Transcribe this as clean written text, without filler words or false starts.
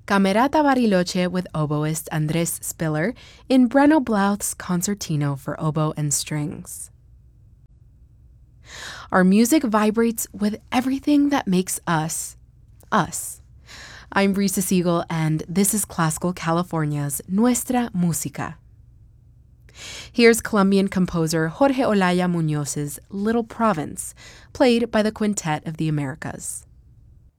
Camerata Bariloche with oboist Andrés Spiller in Breno Blouth's Concertino for Oboe and Strings. Our music vibrates with everything that makes us, us. I'm Risa Siegel, and this is Classical California's Nuestra Música. Here's Colombian composer Jorge Olaya Muñoz's Little Province, played by the Quintet of the Americas.